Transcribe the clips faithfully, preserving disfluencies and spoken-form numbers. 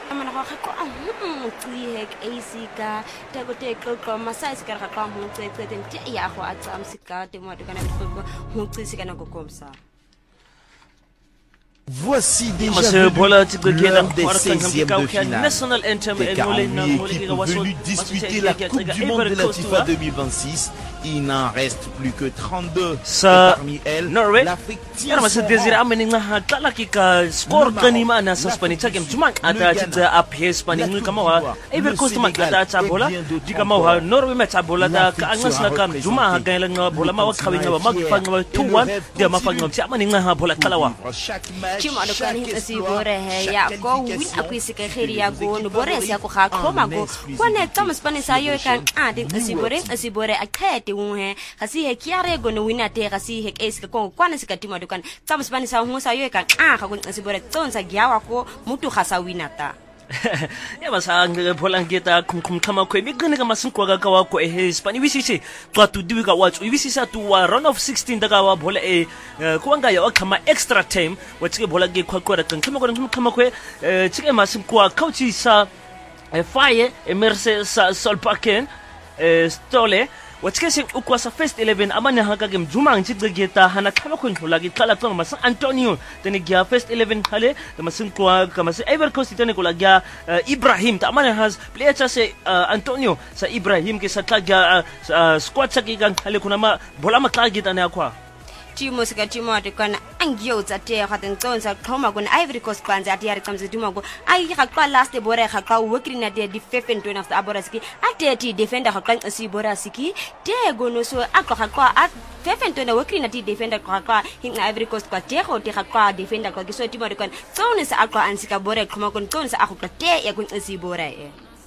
Mana ga go a mo tsi hek ac ka ta go te go go masai ka ga ka mo tse tse te ya go a tsam sika te mo kana go mo tsi sika na go komsa. Voici déjà l'heure des seizièmes de finale. Des quarante-huit équipes venues disputer la Coupe du Monde de la FIFA deux mille vingt-six. Il n'en reste plus que trente-deux. Sa parmi elles, Norway, l'Afrique tient yara masa son désir rang. ameni nga talaki ka score kani ma na suspani ta game juman ata tita up here spani ngi kama wa Ivory Coast man ata ta bola di kama wa Norway ma ta bola da ka angas na kam juma ga la nga bola ma wa khawi nga ma fa nga two one de ma fa nga ti amani nga bola kala wa Chima do kan hin si bore he ya go win akwisi ka khiri ya go no bore ya ko kha khoma go kone Thomas Spani sa yo kan a din si bore si bore a khete un he kasi he kiare go no wina te kasi he es ka ko kwana se ka tima do kan Thomas Spani sa hu sa yo kan a kha go si bore tsonsa gyawa ko mutu khasa wina ta ya basa nga bola ngeta kum kum kama ko mi gane ka masin ko ga kawa ko e Spani wisisi to to diwi ka watch wisisa to wa round of sixteen daga wa bola e ko nga ya kama extra time wa tsike bola ge kwa kwa kan kama ko kama ko e tsike masin ko kauchi sa e faye e merce sa solpaken e stole watsike sing ukwa sa first eleven amane haka game juma ngitse geta hana kama ko ntola ke kala tlo masan Antonio tene gya first eleven khale the masin kwa kama se Ivory Coast tene ko lagya Ibrahim ta amane has player cha se Antonio sa Ibrahim ke sa tagya squad cha ke kan khale kuna ma bola ma tla geta ne akwa Timo sika timo de kana angyo za te ga ten tsonsa khoma go Ivory Coast kwanza ati yari tsamse timo go ai ga kwa last bore ga ka wekrina de defend twenty after aborasiki ati ti defender ga kan si borasiki te go no so akwa ga kwa at defend twenty wekrina ti defender ga kwa hin Ivory Coast kwa te go te ga kwa defender ga so timo de kana tsonsa akwa ansika bore khoma go tsonsa akwa te ya go si bore e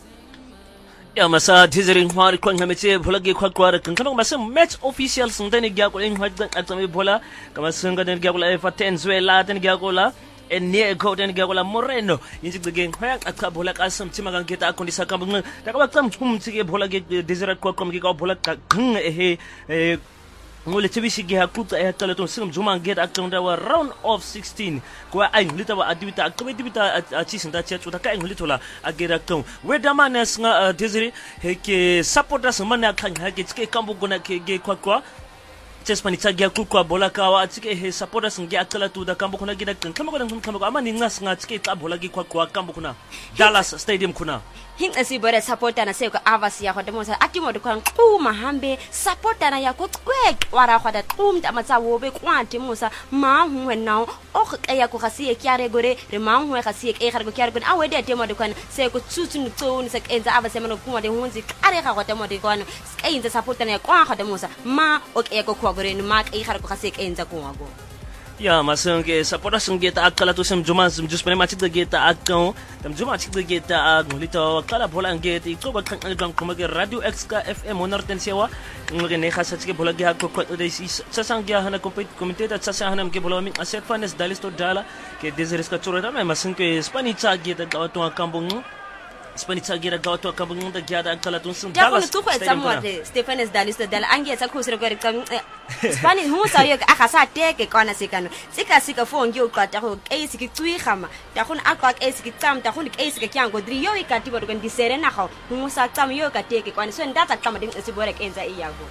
ya masa dizirin hwari kwa ngamete bola ge kwa kwa kan kan masa match official sun tane gya ko in hwadda atame bola kama sun ga den gya ko la Venezuela den gya ko la en ne ko den gya ko la Moreno yinji ge hwa akha bola kasam tima kan geta akondi sakam ta ka kam tum tige bola ge dizirat kwa kom ge ka bola kan e he ngole tebisi ge hakuta e tala ton sim juma get aktonda wa round of sixteen kwa ai ngulita wa adibita akome dibita achisinda chechu ta kai ngulitola agera ton weda manes nga desire heke supporters mana kan hake tike kambu gona ke ge kwa kwa Chespani tsagia kwa bola kawa tike he supporters nge akala tu da kambu kuna gida kan kama kuna kama ama ni ngas nga tike ta bola ge kwa kwa kambu kuna Dallas Stadium kuna hin asi bore supporter na se ko avasi ya khoda mosa atimo de kan quma hambe supporter na ya ko kwek wara khoda qum ta matsa wo be kwante mosa ma hu wenao o ke ya ko khasi e kyare gore re ma hu khasi e khare ko kyare ko awe de temo de kan se ko tsutsu ni tsoni se enza avasi mano kuma de hunzi kare ga khoda mo de kan se enza supporter na ya kwa khoda mosa ma o ke ko kwa gore ni ma ke khare ko khasi e enza ko wago ya masan ke supporters ngeta akala to sem juma sem just pene match de geta akon tam juma match de geta ngolito kala bola ngeta iko ba kan kan kuma ke Radio X ka F M one sewa ngore ne khasa ke bola ge ko ko de sa sangya hana compete committee ta sa hana ke bola mi aset fanes dalisto dala ke deseres ka chorota ma masan ke Spanish ta geta ka to kambong Spanish ta geta ka to kambong da gya da akala to sem dala ko to ko samwate Stefanes dalisto dala angia sa ko sire gore kan Spanish hu sa yo akasa teke kona sikano sika sika fo ngio ka ta go ke siki tsui khama ta go akwa ke siki tsam ta go ke siki kyango dri yo ikati bo kan disere na go hu sa tsam yo ka teke kona so ndata kama din sibore kenza iyago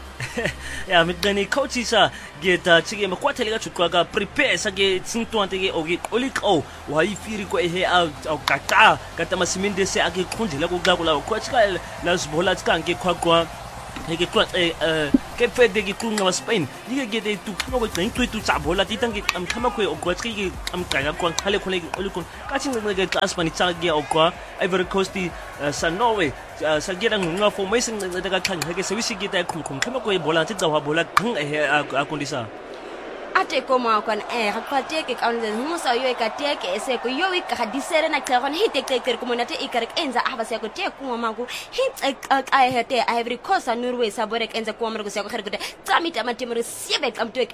ya mitani coach sa geta chige me kwatele ga chukwa ga prepare sa ge tsintwante ge ogi oliko wa ifiri ko ehe a kata kata masiminde se age khundela go ga kula ko chika la zbola tsika nge kwa kwa heke kwa eh ke fede ge kunga wa Spain yige ge de tu kama go teng tu tu tsabola titange am kama ko o kwa tsike am kaya kwa khale khole oliko ka chin ge class mani tsage o kwa Ivory Coast sa Norway sa ge dang nga formation daga kan heke sewisi ge ta kum kum kama ko bola tsa wa bola kan eh akondisa ate ko ma kan e ga pateke ka onze musa yo ka teke ese ko yo ka disere na ka gon hite teke ko monate ikare enza abase ko te ko ma ko hit ai hete Ivory Coast Norway sabore enza ko ma ko se ko khere ko tamita matimro siebe kam to